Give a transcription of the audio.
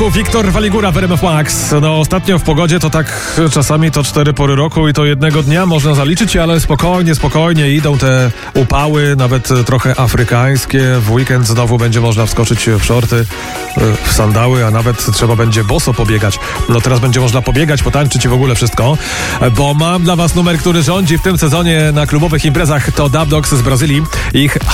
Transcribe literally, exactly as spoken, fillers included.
Wiktor Waligura w R M F Max. No ostatnio w pogodzie to tak czasami to cztery pory roku i to jednego dnia można zaliczyć, ale spokojnie, spokojnie idą te upały, nawet trochę afrykańskie. W weekend znowu będzie można wskoczyć w shorty, w sandały, a nawet trzeba będzie boso pobiegać. No teraz będzie można pobiegać, potańczyć i w ogóle wszystko, bo mam dla was numer, który rządzi w tym sezonie na klubowych imprezach. To Dub Dogs z Brazylii. Ich